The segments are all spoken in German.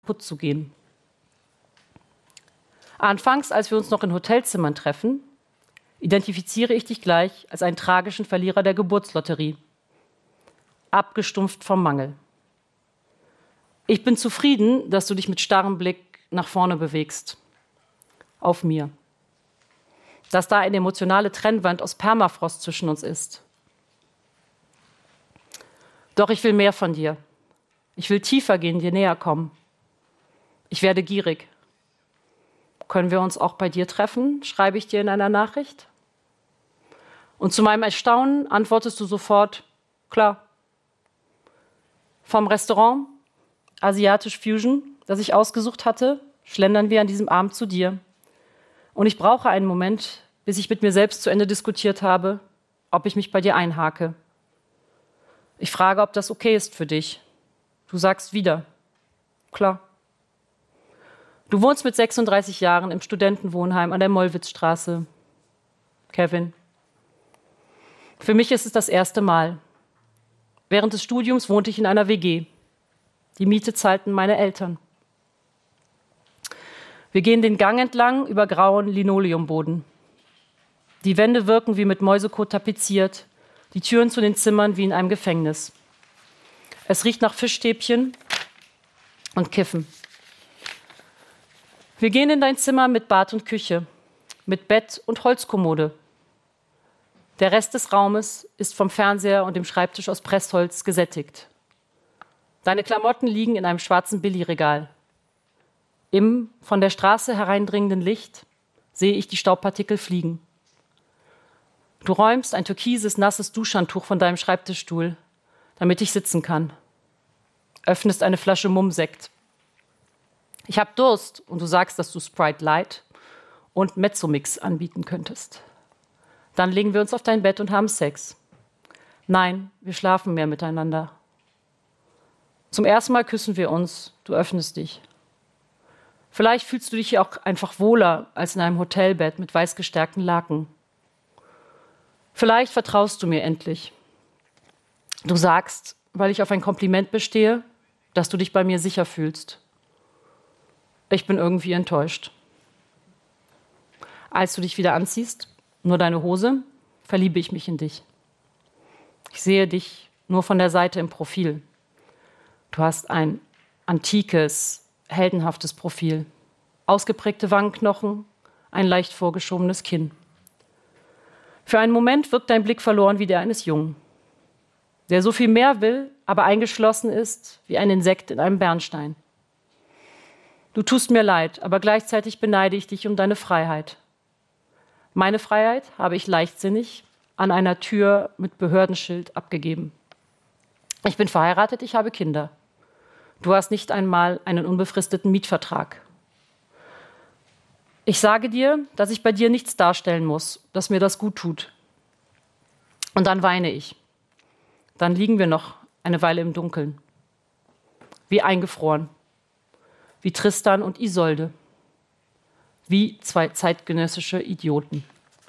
kaputt zu gehen. Anfangs, als wir uns noch in Hotelzimmern treffen, identifiziere ich dich gleich als einen tragischen Verlierer der Geburtslotterie, abgestumpft vom Mangel. Ich bin zufrieden, dass du dich mit starrem Blick nach vorne bewegst, auf mir. Dass da eine emotionale Trennwand aus Permafrost zwischen uns ist. Doch ich will mehr von dir. Ich will tiefer gehen, dir näher kommen. Ich werde gierig. Können wir uns auch bei dir treffen? Schreibe ich dir in einer Nachricht. Und zu meinem Erstaunen antwortest du sofort, klar. Vom Restaurant Asiatisch Fusion, das ich ausgesucht hatte, schlendern wir an diesem Abend zu dir. Und ich brauche einen Moment, bis ich mit mir selbst zu Ende diskutiert habe, ob ich mich bei dir einhake. Ich frage, ob das okay ist für dich. Du sagst wieder, klar. Du wohnst mit 36 Jahren im Studentenwohnheim an der Mollwitzstraße. Kevin. Für mich ist es das erste Mal. Während des Studiums wohnte ich in einer WG. Die Miete zahlten meine Eltern. Wir gehen den Gang entlang über grauen Linoleumboden. Die Wände wirken wie mit Mäusekot tapeziert, die Türen zu den Zimmern wie in einem Gefängnis. Es riecht nach Fischstäbchen und Kiffen. Wir gehen in dein Zimmer mit Bad und Küche, mit Bett und Holzkommode. Der Rest des Raumes ist vom Fernseher und dem Schreibtisch aus Pressholz gesättigt. Deine Klamotten liegen in einem schwarzen Billigregal. Im von der Straße hereindringenden Licht sehe ich die Staubpartikel fliegen. Du räumst ein türkises, nasses Duschhandtuch von deinem Schreibtischstuhl, damit ich sitzen kann. Öffnest eine Flasche Mumm-Sekt. Ich habe Durst und du sagst, dass du Sprite Light und Mezzomix anbieten könntest. Dann legen wir uns auf dein Bett und haben Sex. Nein, wir schlafen mehr miteinander. Zum ersten Mal küssen wir uns, du öffnest dich. Vielleicht fühlst du dich hier auch einfach wohler als in einem Hotelbett mit weiß gestärkten Laken. Vielleicht vertraust du mir endlich. Du sagst, weil ich auf ein Kompliment bestehe, dass du dich bei mir sicher fühlst. Ich bin irgendwie enttäuscht. Als du dich wieder anziehst, nur deine Hose, verliebe ich mich in dich. Ich sehe dich nur von der Seite im Profil. Du hast ein antikes, heldenhaftes Profil. Ausgeprägte Wangenknochen, ein leicht vorgeschobenes Kinn. Für einen Moment wirkt dein Blick verloren wie der eines Jungen, der so viel mehr will, aber eingeschlossen ist wie ein Insekt in einem Bernstein. Du tust mir leid, aber gleichzeitig beneide ich dich um deine Freiheit. Meine Freiheit habe ich leichtsinnig an einer Tür mit Behördenschild abgegeben. Ich bin verheiratet, ich habe Kinder. Du hast nicht einmal einen unbefristeten Mietvertrag. Ich sage dir, dass ich bei dir nichts darstellen muss, dass mir das gut tut. Und dann weine ich. Dann liegen wir noch eine Weile im Dunkeln. Wie eingefroren. Wie Tristan und Isolde. Wie zwei zeitgenössische Idioten.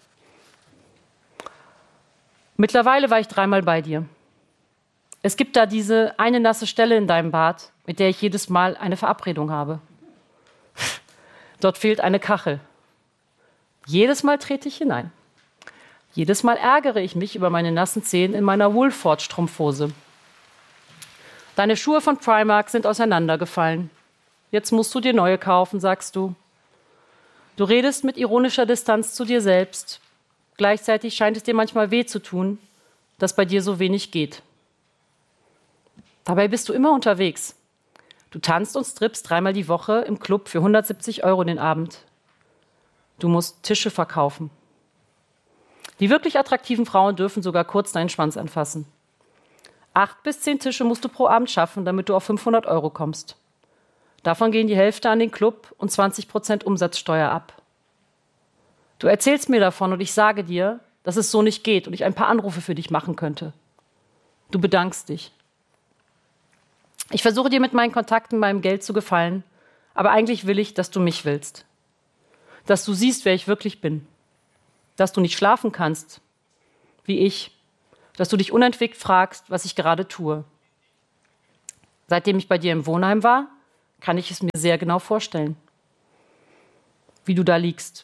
Mittlerweile war ich 3-mal bei dir. Es gibt da diese eine nasse Stelle in deinem Bad, mit der ich jedes Mal eine Verabredung habe. Dort fehlt eine Kachel. Jedes Mal trete ich hinein. Jedes Mal ärgere ich mich über meine nassen Zehen in meiner Woolford-Strumpfhose. Deine Schuhe von Primark sind auseinandergefallen. Jetzt musst du dir neue kaufen, sagst du. Du redest mit ironischer Distanz zu dir selbst. Gleichzeitig scheint es dir manchmal weh zu tun, dass bei dir so wenig geht. Dabei bist du immer unterwegs. Du tanzt und strippst 3-mal die Woche im Club für 170 € den Abend. Du musst Tische verkaufen. Die wirklich attraktiven Frauen dürfen sogar kurz deinen Schwanz anfassen. 8 bis 10 Tische musst du pro Abend schaffen, damit du auf 500 € kommst. Davon gehen die Hälfte an den Club und 20% Umsatzsteuer ab. Du erzählst mir davon und ich sage dir, dass es so nicht geht und ich ein paar Anrufe für dich machen könnte. Du bedankst dich. Ich versuche dir mit meinen Kontakten, meinem Geld zu gefallen, aber eigentlich will ich, dass du mich willst. Dass du siehst, wer ich wirklich bin. Dass du nicht schlafen kannst, wie ich. Dass du dich unentwegt fragst, was ich gerade tue. Seitdem ich bei dir im Wohnheim war, kann ich es mir sehr genau vorstellen, wie du da liegst,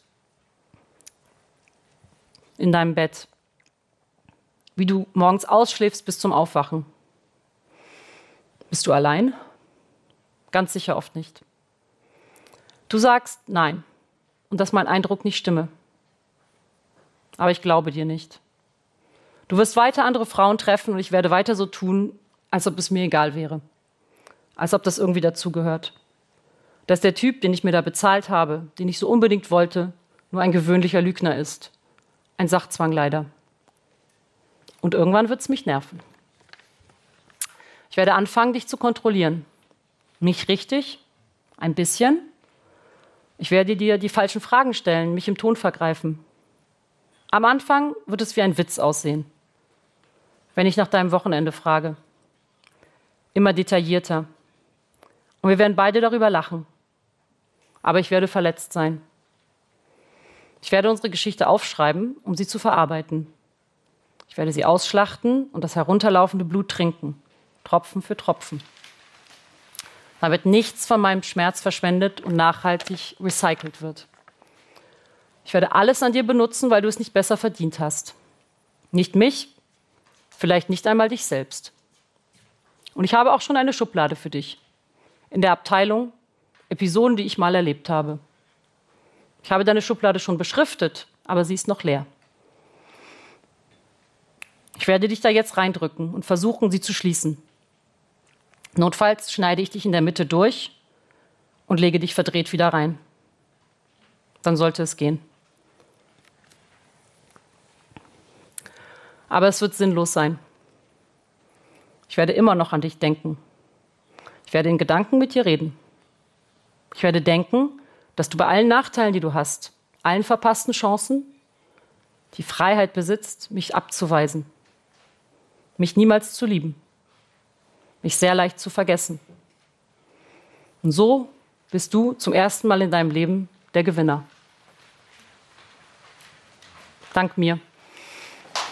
in deinem Bett, wie du morgens ausschläfst bis zum Aufwachen. Bist du allein? Ganz sicher oft nicht. Du sagst nein und dass mein Eindruck nicht stimme. Aber ich glaube dir nicht. Du wirst weiter andere Frauen treffen und ich werde weiter so tun, als ob es mir egal wäre. Als ob das irgendwie dazugehört. Dass der Typ, den ich mir da bezahlt habe, den ich so unbedingt wollte, nur ein gewöhnlicher Lügner ist. Ein Sachzwang leider. Und irgendwann wird es mich nerven. Ich werde anfangen, dich zu kontrollieren. Nicht richtig, ein bisschen. Ich werde dir die falschen Fragen stellen, mich im Ton vergreifen. Am Anfang wird es wie ein Witz aussehen, wenn ich nach deinem Wochenende frage. Immer detaillierter. Und wir werden beide darüber lachen. Aber ich werde verletzt sein. Ich werde unsere Geschichte aufschreiben, um sie zu verarbeiten. Ich werde sie ausschlachten und das herunterlaufende Blut trinken, Tropfen für Tropfen. Damit nichts von meinem Schmerz verschwendet und nachhaltig recycelt wird. Ich werde alles an dir benutzen, weil du es nicht besser verdient hast. Nicht mich, vielleicht nicht einmal dich selbst. Und ich habe auch schon eine Schublade für dich. In der Abteilung Episoden, die ich mal erlebt habe. Ich habe deine Schublade schon beschriftet, aber sie ist noch leer. Ich werde dich da jetzt reindrücken und versuchen, sie zu schließen. Notfalls schneide ich dich in der Mitte durch und lege dich verdreht wieder rein. Dann sollte es gehen. Aber es wird sinnlos sein. Ich werde immer noch an dich denken. Ich werde in Gedanken mit dir reden. Ich werde denken, dass du bei allen Nachteilen, die du hast, allen verpassten Chancen, die Freiheit besitzt, mich abzuweisen, mich niemals zu lieben, mich sehr leicht zu vergessen. Und so bist du zum ersten Mal in deinem Leben der Gewinner. Dank mir.